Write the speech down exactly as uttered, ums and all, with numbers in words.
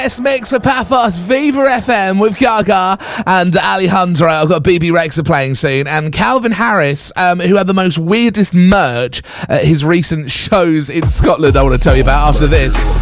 guest mix for Paphos, Viva F M with Gaga and Alejandro. I've got B B Rexa playing soon, and Calvin Harris, um, who had the most weirdest merch at his recent shows in Scotland, I want to tell you about after this.